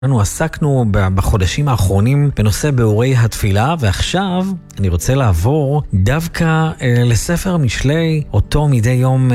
אנחנו עסקנו בחודשים האחרונים בנושא ביאורי התפילה, ועכשיו אני רוצה לעבור דווקא לספר משלי, אותו מדי יום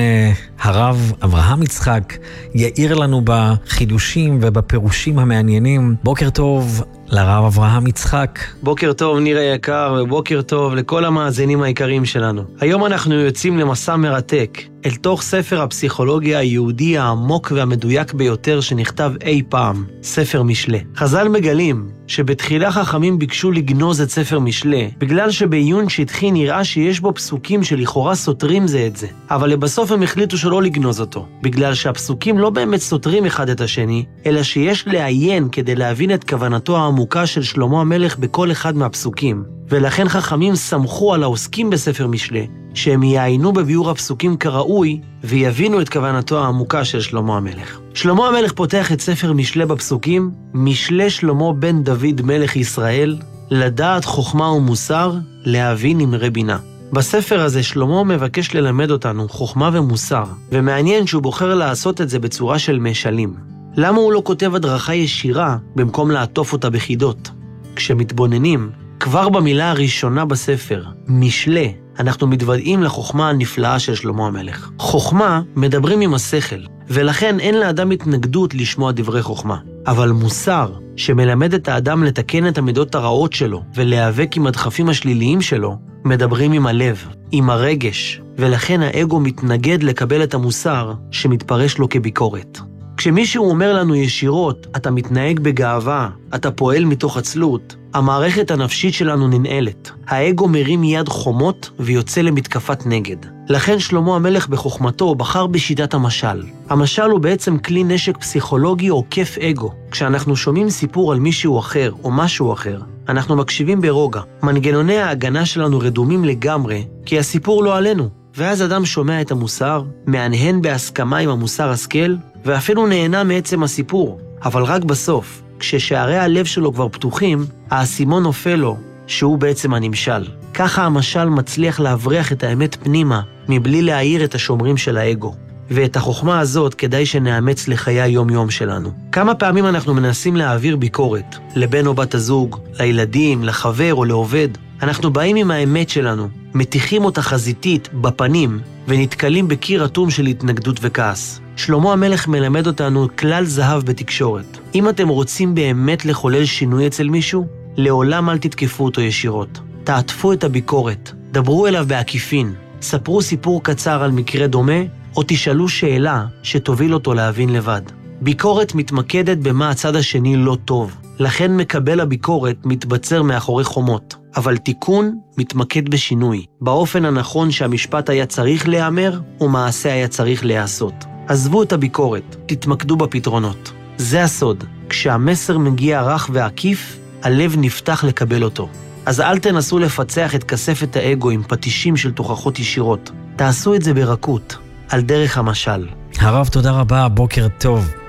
הרב אברהם יצחק יאיר לנו בחידושים ובפירושים המעניינים. בוקר טוב לרב אברהם יצחק. בוקר טוב ניר היקר, ובוקר טוב לכל המאזינים היקרים שלנו. היום אנחנו יוצאים למסע מרתק אל תוך ספר הפסיכולוגיה היהודי העמוק והמדויק ביותר שנכתב אי פעם, ספר משלי. חז"ל מגלים שבתחילה חכמים ביקשו לגנוז את ספר משלי, בגלל שבעיון שטחי נראה שיש בו פסוקים שלכאורה סותרים זה את זה. אבל לבסוף הם החליטו שלא לגנוז אותו, בגלל שהפסוקים לא באמת סותרים אחד את השני, אלא שיש לעיין כדי להבין את כוונתו העמוקה של שלמה המלך בכל אחד מהפסוקים. ולכן חכמים סמכו על העוסקים בספר משלי, שהם יעיינו בביאור הפסוקים כראוי, ויבינו את כוונתו העמוקה של שלמה המלך. שלמה המלך פותח את ספר משלי בפסוקים, משלי שלמה בן דוד מלך ישראל, לדעת חוכמה ומוסר, להבין אמרי בינה. בספר הזה שלמה מבקש ללמד אותנו חוכמה ומוסר, ומעניין שהוא בוחר לעשות את זה בצורה של משלים. למה הוא לא כותב הדרכה ישירה במקום לעטוף אותה בחידות? כשמתבוננים, כבר במילה הראשונה בספר, משלי, אנחנו מתוודעים לחוכמה הנפלאה של שלמה המלך. חוכמה מדברים עם השכל, ולכן אין לאדם התנגדות לשמוע דברי חוכמה. אבל מוסר, שמלמד את האדם לתקן את המידות הרעות שלו, ולהיאבק עם הדחפים השליליים שלו, מדברים עם הלב, עם הרגש, ולכן האגו מתנגד לקבל את המוסר שמתפרש לו כביקורת. כשמישהו אומר לנו ישירות, אתה מתנהג בגאווה, אתה פועל מתוך עצלות, המערכת הנפשית שלנו ננעלת. האגו מרים יד חומות ויוצא למתקפת נגד. לכן שלמה המלך בחוכמתו בחר בשיטת המשל. המשל הוא בעצם כלי נשק פסיכולוגי עוקף אגו. כשאנחנו שומעים סיפור על מישהו אחר או משהו אחר, אנחנו מקשיבים ברוגע. מנגנוני ההגנה שלנו רדומים לגמרי, כי הסיפור לא עלינו. ואז אדם שומע את המוסר, מענהן בהסכמה עם המוסר השכל, ואפילו נהנה מעצם הסיפור. אבל רק בסוף, כששערי הלב שלו כבר פתוחים, האסימון נופל לו שהוא בעצם הנמשל. ככה המשל מצליח להבריח את האמת פנימה, מבלי להעיר את השומרים של האגו. ואת החוכמה הזאת כדאי שנאמץ לחיי היום-יום שלנו. כמה פעמים אנחנו מנסים להעביר ביקורת, לבן או בת הזוג, לילדים, לחבר או לעובד. אנחנו באים עם האמת שלנו, מתיחים אותה חזיתית בפנים, ונתקלים בקיר אטום של התנגדות וכעס. שלמה המלך מלמד אותנו כלל זהב בתקשורת. אם אתם רוצים באמת לחולל שינוי אצל מישהו, לעולם אל תתקפו אותו ישירות. תעטפו את הביקורת, דברו אליו בעקיפין, ספרו סיפור קצר על מקרה דומה, או תשאלו שאלה שתוביל אותו להבין לבד. ביקורת מתמקדת במה הצד השני לא טוב, לכן מקבל הביקורת מתבצר מאחורי חומות. אבל תיקון מתמקד בשינוי, באופן הנכון שהמשפט היה צריך להיאמר, ומעשה היה צריך להיעשות. עזבו את הביקורת, תתמקדו בפתרונות. זה הסוד. כשהמסר מגיע רך ועקיף, הלב נפתח לקבל אותו. אז אל תנסו לפצח את כספת האגו עם פטישים של תוכחות ישירות. תעשו את זה ברכות, על דרך המשל. הרב, תודה רבה, בוקר טוב.